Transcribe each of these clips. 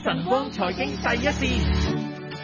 晨光財經第一線。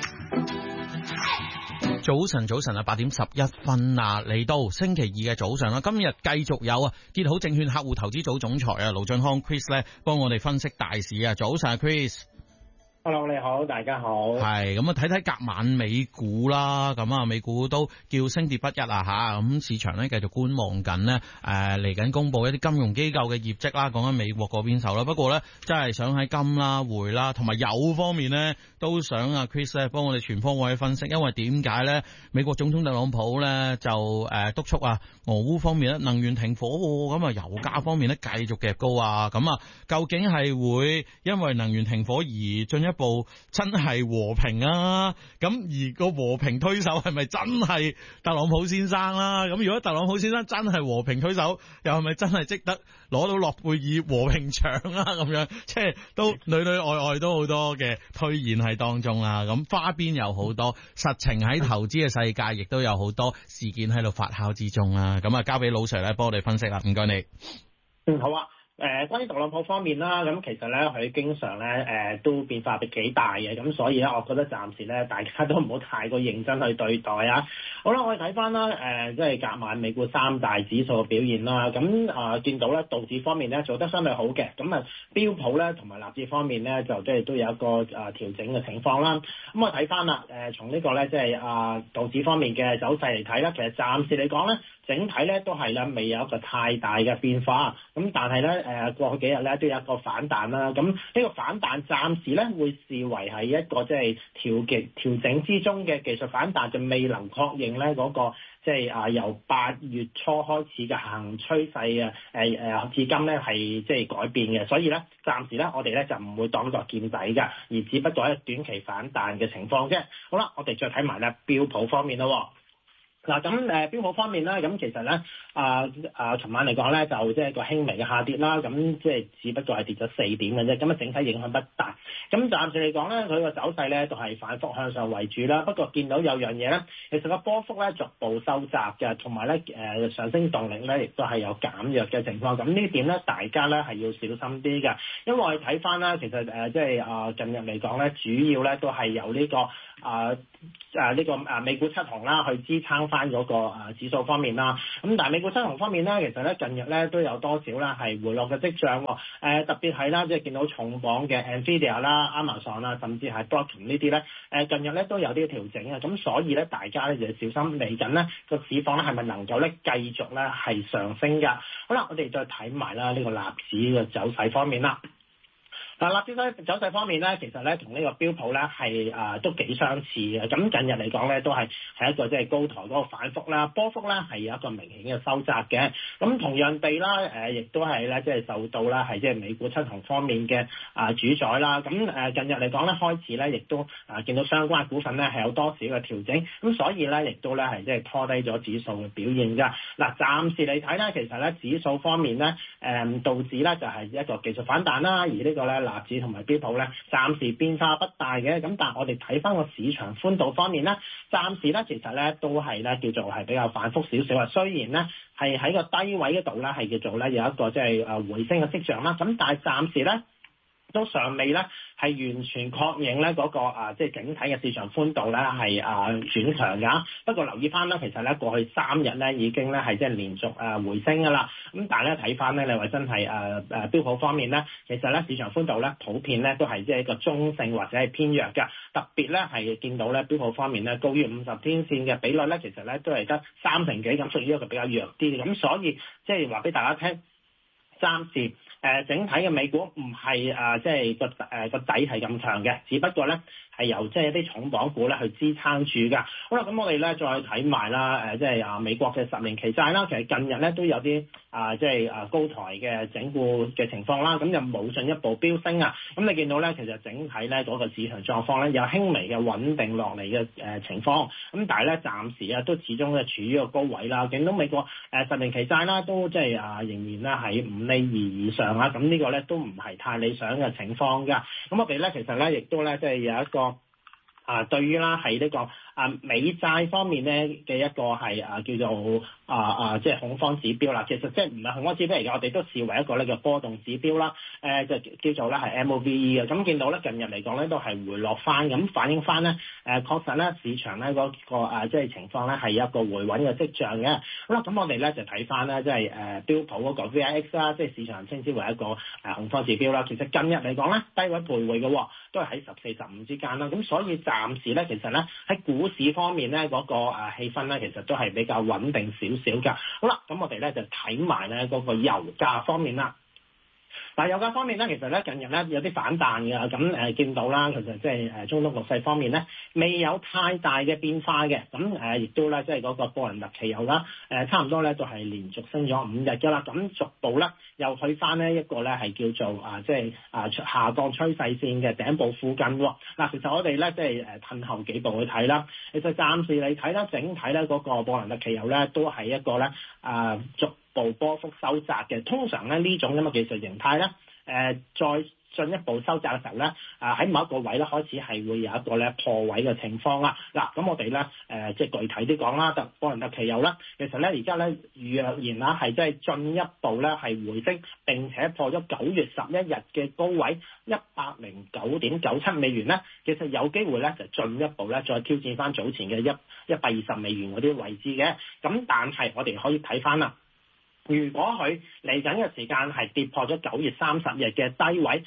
早晨啊，8:11啊，嚟到星期二嘅早上啦。今日繼續有結好證券客戶投資組總裁盧駿匡 Chris 咧，幫我哋分析大市啊。早晨 Chris。 Hello， 你好，大家好。 係咁啊，睇睇隔晚美股啦，咁啊，美股都叫升跌不一啊吓，咁市場咧繼續觀望緊呢，嚟緊公布一啲金融機構嘅業績啦，講緊美國嗰邊手啦。不過咧，真係想喺金啦、匯啦同埋油方面咧，都想啊 Chris 咧幫我哋全方位分析，因為點解咧？美國總統特朗普咧就督促啊，俄烏方面咧能源停火，咁啊油價方面咧繼續夾高啊，咁啊究竟係會因為能源停火而進一步真係和平啊？咁而個和平推手係咪真係特朗普先生啦？咁如果特朗普先生真係和平推手，又係咪真係值得攞到諾貝爾和平獎啊？咁樣即係都裏裏外外都好多嘅推演喺當中啦。咁花邊有好多，實情喺投資嘅世界亦都有好多事件喺度發酵之中啦。咁啊，交俾老 Sir 咧幫我哋分析啦，唔該你。 好啊。關於特朗普方面啦，咁其實咧佢經常咧都變化幾大嘅，咁所以咧我覺得暫時咧大家都唔好太過認真去對待啊。好啦，我哋睇翻啦，即係隔晚美股三大指數嘅表現啦，咁見到咧道指方面咧做得相對好嘅，咁啊標普咧同埋納指方面咧就即係都有一個調整嘅情況啦。咁我睇翻啦，從呢個咧即係道指方面嘅走勢嚟睇咧，其實暫時嚟講咧整體咧都係咧未有一個太大嘅變化，咁但係咧過去幾日咧都有一個反彈啦，咁呢個反彈暫時咧會視為係一個即係調整之中嘅技術反彈，就未能確認咧嗰個即係由8月初開始嘅下行趨勢至今咧係即係改變嘅，所以咧暫時咧我哋咧就唔會當作見底㗎，而只不過係短期反彈嘅情況啫。好啦，我哋再睇埋咧標普方面咯。嗱咁標普方面咧，咁其實咧尋晚嚟講咧就即係個輕微嘅下跌啦，咁即係只不過係跌咗4點嘅啫，咁啊整體影響不大。咁暫時嚟講咧，佢個走勢咧都係反覆向上為主啦。不過見到有樣嘢咧，其實個波幅咧逐步收窄嘅，同埋咧上升動力咧亦都係有減弱嘅情況。咁呢點咧大家咧係要小心啲嘅，因為我哋睇翻啦，其實即係近日嚟講咧，主要咧都係由呢個呢個美股七雄啦去支撐翻嗰個指數方面啦，咁但係美股七雄方面咧，其實咧近日咧都有多少啦係回落嘅跡象喎，特別係啦，即係見到重磅嘅 Nvidia 啦、Amazon 啦，甚至係 Broadcom 呢啲咧，近日咧都有啲調整啊，咁所以咧大家咧就要小心嚟緊咧個市況咧係咪能夠咧繼續咧係上升㗎？好啦，我哋再睇埋啦呢個納指嘅走勢方面啦。嗱，納指走勢方面咧，其實咧同呢個標普咧係都幾相似嘅。咁近日嚟講咧，都係一個即係高台嗰個反覆啦，波幅咧係有一個明顯嘅收窄嘅。咁同樣地啦，亦都係咧即係受到啦係即係美股七雄方面嘅主宰啦。咁近日嚟講咧，開始咧亦都見到相關股份咧係有多少嘅調整，咁所以咧亦都咧係即係拖低咗指數嘅表現㗎。嗱，暫時嚟睇咧，其實咧指數方面咧，道指咧就係一個技術反彈啦，而呢個咧納指同埋標普咧，暫時變化不大嘅。咁但係我哋睇翻個市場寬度方面咧，暫時咧其實咧都係咧叫做係比較反覆少少啊。雖然咧係喺個低位嗰度咧係叫做咧有一個即係回升嘅跡象啦，咁但係暫時咧都尚未咧係完全確認咧嗰個即係整體嘅市場寬度咧係轉強㗎。不過留意翻啦，其實咧過去3日咧已經咧係即係連續回升㗎啦。咁但係咧睇翻咧，你話真係標普方面咧，其實咧市場寬度咧普遍咧都係即係一個中性或者係偏弱㗎。特別咧係見到咧標普方面咧高於50天線嘅比率咧，其實咧都係得30幾咁，屬於一個比較弱啲嘅。咁所以即係話俾大家聽，暫時整體嘅美股唔係即係個底係咁強嘅，只不過咧係由即係一啲重磅股咧去支撐住㗎。好啦，咁我哋咧再睇埋啦，即係美國嘅10年期債啦，其實近日咧都有啲即係高台嘅整固嘅情況啦，咁又冇進一步飆升啊。咁你見到咧，其實整體咧嗰個市場狀況咧有輕微嘅穩定落嚟嘅情況，咁但係咧暫時都始終咧處於個高位啦。見到美國10年期債啦都即係仍然咧喺5厘2以上啊，咁呢個咧都唔係太理想嘅情況㗎。咁我哋咧其實咧亦都咧即係有一個對於啦係呢個美債方面咧嘅一個係叫做即係恐慌指標啦。其實即係唔係恐慌指標嚟嘅，我哋都視為一個咧嘅波動指標啦。就叫做咧係 MOVE 嘅。咁見到咧近日嚟講咧都係回落翻，咁反映翻咧確實咧市場咧嗰個即係情況咧係有一個回穩嘅跡象嘅。好啦，咁我哋咧就睇翻咧即係標普嗰個 VIX 啦，即係市場稱之為一個恐慌指標啦。其實近日嚟講咧低位徘徊嘅，都係喺14-15之間啦。咁所以暫時咧其實咧喺股市方面咧嗰個氣氛咧其實都係比較穩定少少㗎。好啦，咁我哋咧就睇埋咧嗰個油價方面啦。嗱，油價方面咧，其實咧近日咧有啲反彈嘅，咁見到啦，其實即係中東局勢方面咧未有太大嘅變化嘅，咁亦都咧即係嗰個布蘭特期油啦，差唔多咧都係連續升咗5日㗎啦，咁逐步咧又去翻呢一個咧係叫做即係下降趨勢線嘅頂部附近喎。嗱，其實我哋咧即係褪後幾步去睇啦，其實暫時嚟睇啦，整體咧嗰個布蘭特期油咧都係一個咧逐步波幅收窄嘅。通常咧呢種咁嘅技術形態咧，再進一步收窄嘅時候咧，喺某一個位咧開始係會有一個咧破位嘅情況啦。嗱，咁我哋咧即係具體啲講啦，布蘭特期油咧，其實咧而家咧若然啦係即係進一步咧係回升，並且破咗9月11日嘅高位109.97美元咧，其實有機會咧就進一步咧再挑戰翻早前嘅120美元嗰啲位置嘅。咁但係我哋可以睇翻啦。如果佢嚟緊嘅時間係跌破咗9月30日嘅低位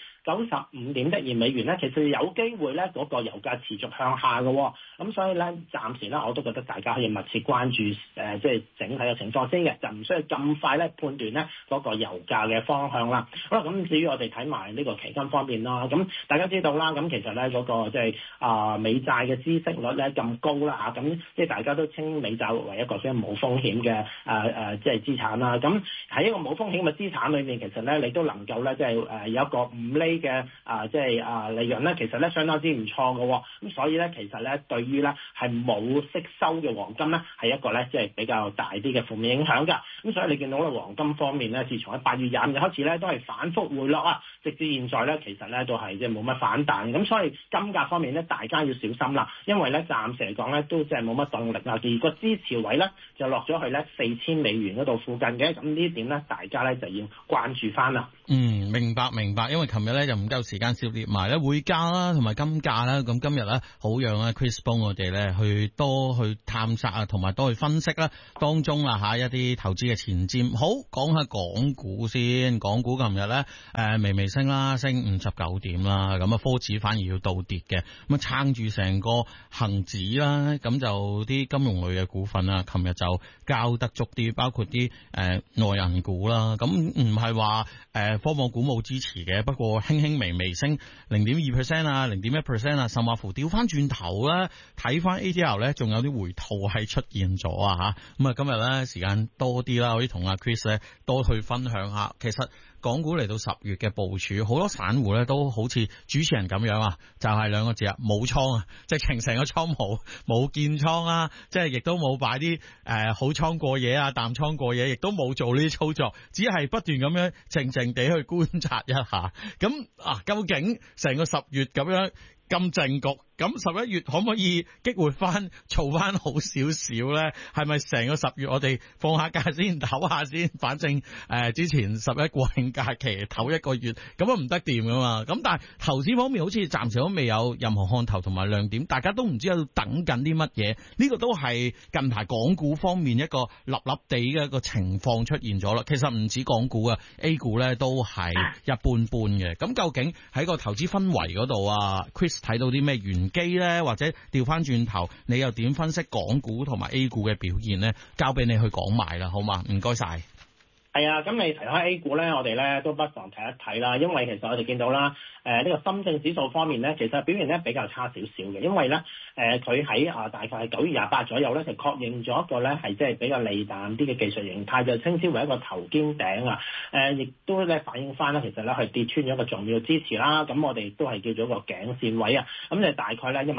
95.12美元咧，其實有機會咧嗰個油價持續向下嘅。咁所以咧暫時咧我都覺得大家可以密切關注即係整體嘅情況先嘅，就唔需要咁快咧判斷咧嗰個油價嘅方向啦。好啦，咁至於我哋睇埋呢個期金方面啦，咁大家知道啦，咁其實咧嗰個即係美債嘅孳息率咧咁高啦嚇，咁即係大家都稱美債為一個即係冇風險嘅即係資產啦。咁喺一個冇風險嘅資產裏面，其實咧你都能夠咧即係有一個5厘嘅即係利潤咧，其實咧相當之唔錯嘅。咁所以咧其實咧對於咧係冇息收嘅黃金咧係一個咧即係比較大啲嘅負面影響㗎。咁所以你見到咧黃金方面咧，自從喺8月25日開始咧都係反覆回落啊，直至現在咧其實咧都係即係冇乜反彈。咁所以金價方面咧大家要小心啦，因為咧暫時嚟講咧都即係冇乜動力啦，而個支持位咧就落咗去咧4000美元嗰度附近嘅。咁呢點咧大家咧就要關注翻啦。 明白，因為琴日咧就唔夠時間涉獵埋咧匯價啦同埋金價啦，咁今日咧好讓啊 Chris 幫我哋咧去多去探索啊，同埋多去分析啦當中啦一啲投資嘅前瞻。好，講下港股先，港股琴日咧微微升啦，升59點啦，咁科指反而要倒跌嘅，咁撐住成個恒指啦，咁就啲金融類嘅股份啊，琴日就交得足啲，包括啲內銀股啦，咁唔係話科網股冇支持嘅，不過輕輕微微升 0.2% 啊 0.1% 啊，甚至乎調翻轉頭啦，睇翻 ADR 咧仲有啲回吐係出現咗啊嚇，咁啊今日咧時間多啲啦，可以同阿 Chris 咧多去分享下，其實港股嚟到10月嘅部署，好多散戶咧都好似主持人咁樣啊，就係2個字啊，冇倉啊，即係成個倉冇建倉啊，即係亦都冇擺啲好倉過夜啊、淡倉過夜，亦都冇做呢啲操作，只係不斷咁樣靜靜地去觀察一下。咁究竟成個10月咁樣咁靜局，咁11月可唔可以激活翻、嘈翻好少少咧？係咪成個10月我哋放下假先、唞下先？反正之前11國慶假期唞1個月，咁啊唔得掂噶嘛。咁但係投資方面好似暫時都未有任何看頭同埋亮點，大家都唔知喺度等緊啲乜嘢。呢個都係近排港股方面一個立立地嘅一個情況出現咗啦。其實唔止港股啊 ，A 股咧都係一般般嘅。咁究竟喺個投資氛圍嗰度啊 ，Chris 睇到啲咩玄機咧，或者調翻轉頭，你又點分析港股同埋 A 股嘅表現咧？交俾你去講埋啦，好嘛？唔該晒。 係啊，咁你提開 A 股咧，我哋咧都不妨睇一睇啦，因為其實我哋見到啦，呢個深證指數方面咧，其實表現咧比較差少少嘅，因為咧佢喺大概係9月28左右咧，就確認咗一個咧係即係比較利淡啲嘅技術形態，就稱之為一個頭肩頂啊，亦都咧反映翻咧，其實咧係跌穿咗一個重要支持啦，咁我哋都係叫做一個頸線位啊，咁就大概咧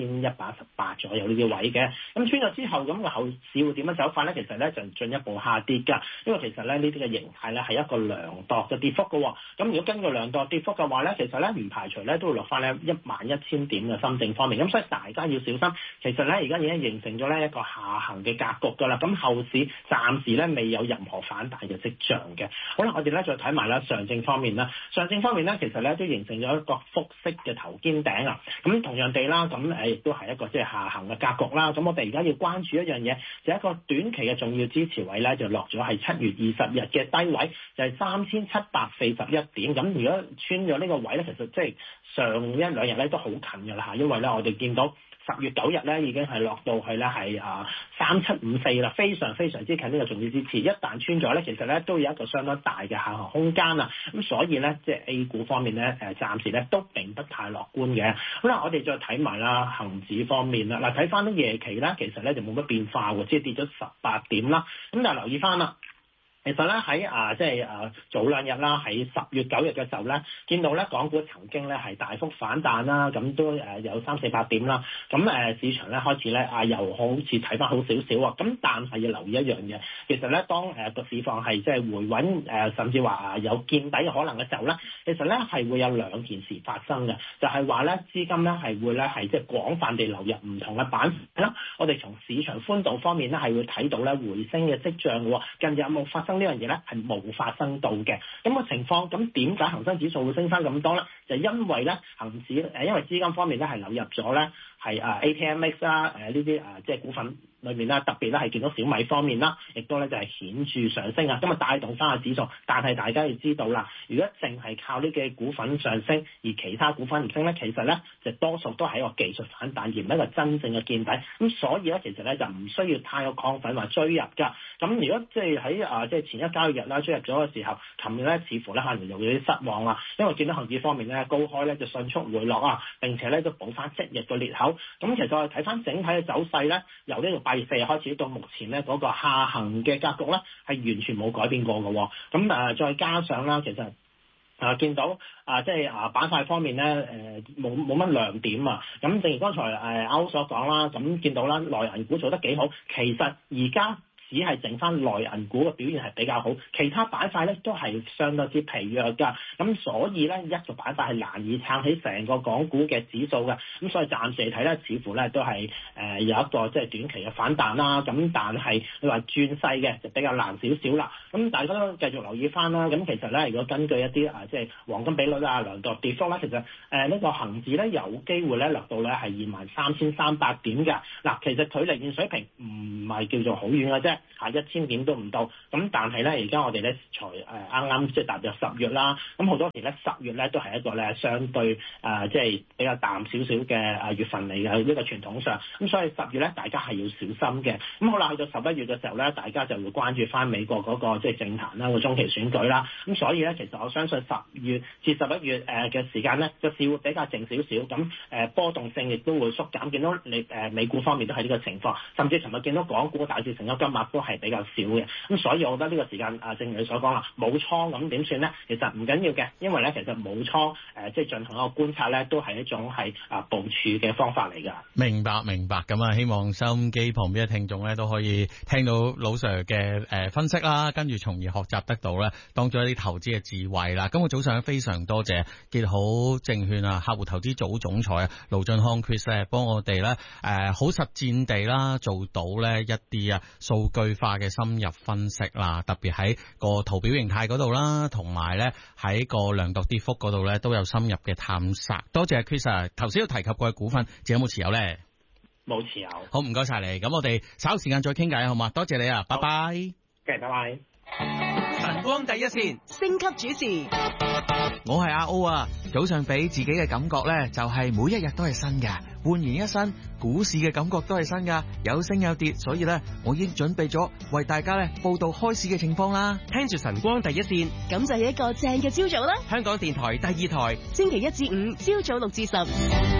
13118左右呢啲位嘅，咁穿咗之後咁個後市會點樣走法咧？其實咧就進一步下跌㗎，因為其實咧呢啲嘅形態咧係一個量度嘅跌幅嘅喎。咁如果根據量度跌幅嘅話咧，其實咧唔排除咧都會落翻咧11000點嘅深證方面。咁所以大家要小心。其實咧而家已經形成咗咧一個下行嘅格局㗎啦。咁後市暫時咧未有任何反彈嘅跡象嘅。好啦，我哋咧再睇埋啦上證方面啦。上證方面咧，其實咧都形成咗一個複式嘅頭肩頂啊。咁同樣地啦，咁亦都係一個即係下行嘅格局啦。咁我哋而家要關注一樣嘢，就係一個短期嘅重要支持位咧，就落咗係7月20日嘅低位，就係3741點。咁如果穿咗呢個位咧，其實即係上一兩日咧都好近㗎啦嚇，因為咧我哋見到10月9日咧已經係落到去咧係3754啦，非常非常之近呢個重要支持。一旦穿咗咧，其實咧都有一個相當大嘅下行空間啊。咁所以咧，即係 A 股方面咧，暫時咧都並不太樂觀嘅。好啦，我哋再睇埋啦恆指方面啦。嗱，睇翻啲夜期咧，其實咧就冇乜變化喎，即係跌咗18點啦。咁但係留意翻啦。其實咧喺早兩日啦，喺10月9日嘅時候咧，見到咧港股曾經咧係大幅反彈啦，咁都有300-400點啦。咁市場咧開始咧又好似睇翻好少少啊。咁但係要留意一樣嘢，其實咧當個市況係即係回穩甚至話有見底嘅可能嘅時候咧，其實咧係會有兩件事發生嘅，就係話咧資金咧係會咧係即係廣泛地流入唔同嘅板塊啦。我哋從市場寬度方面咧係會睇到咧回升嘅跡象喎。近日有冇發生呢樣嘢咧？係冇發生到嘅。咁個情況，咁點解恒生指數會升翻咁多咧？就因為咧恒指因為資金方面咧係流入咗咧係ATMX 啦呢啲即係股份裏面啦，特別咧係見到小米方面啦，亦都咧就係顯著上升啊，咁啊帶動翻個指數。但係大家要知道啦，如果淨係靠呢嘅股份上升，而其他股份唔升咧，其實咧就多數都係一個技術反彈，而唔係一個真正嘅見底。咁所以咧，其實咧就唔需要太過亢奮話追入㗎。咁如果即係喺即係前一交易日啦追入咗嘅時候，琴日咧似乎咧可能又有啲失望啦，因為見到恒指方面咧高開咧就迅速回落啊，並且咧都補翻即日個裂口。咁其實我哋睇翻整體嘅走勢咧，由呢個8月4日開始到目前咧嗰個下行嘅格局咧係完全冇改變過嘅。咁再加上啦，其實見到即係板塊方面咧冇乜亮點啊。咁正如剛才歐所講啦，咁見到啦內銀股做得幾好，其實而家只係剩翻內銀股嘅表現係比較好，其他板塊咧都係相當之疲弱㗎。咁所以咧一個板塊係難以撐起成個港股嘅指數嘅。咁所以暫時嚟睇咧，似乎咧都係有一個即係短期嘅反彈啦。咁但係你話轉勢嘅就比較難少少啦。咁大家都繼續留意翻啦。咁其實咧，如果根據一啲即係黃金比率量度跌幅啦，其實呢個恆指咧有機會咧落到咧係23,300點㗎。嗱，其實距離現水平唔係叫做好遠嘅啫。1000點都唔到，咁但係咧，而家我哋咧才啱啱即係踏入10月啦，咁好多時咧10月咧都係一個咧相對即係比較淡少少嘅月份嚟嘅呢個傳統上，咁所以10月咧大家係要小心嘅。咁好啦，去到11月嘅時候咧，大家就會關注翻美國嗰個即係政壇啦，個中期選舉啦，咁所以咧其實我相信10月至11月嘅時間咧，個市會比較靜少少，咁波動性亦都會縮減。見到你美股方面都係呢個情況，甚至尋日見到港股大市成交金額都係比較少嘅，咁所以我覺得呢個時間正如你所講啦，冇倉咁點算咧？其實唔緊要嘅，因為咧其實冇倉即係進行一個觀察咧，都係一種係部署嘅方法嚟㗎。 明白咁啊！希望收音機旁邊嘅聽眾咧都可以聽到老 Sir 嘅分析啦，跟住從而學習得到咧當中一啲投資嘅智慧啦。今日早上非常多謝結好證券客戶投資組總裁盧駿匡 Chris 咧，幫我哋咧好實戰地啦做到咧一啲數據化嘅深入分析啦，特別喺個圖表形態嗰度啦，同埋咧喺個量度跌幅嗰度咧都有深入嘅探索。多謝 Chris， 頭先都提及過嘅股份，自己有冇持有咧？ 冇持有。 好，唔該晒你。咁我哋稍後時間再傾偈好嘛？多謝你啊，拜拜。 拜拜。 晨光第一線，升級主持。 我係阿 O 啊，早上俾自己嘅感覺呢，就係每一日都係新嘅，煥然一新，股市嘅感覺都係新噶，有升有跌，所以呢，我已經準備咗為大家呢報道開市嘅情況啦。 聽住晨光第一線， 咁就係一個正嘅朝早啦。 香港電台第2台， 星期1至5朝早6至10。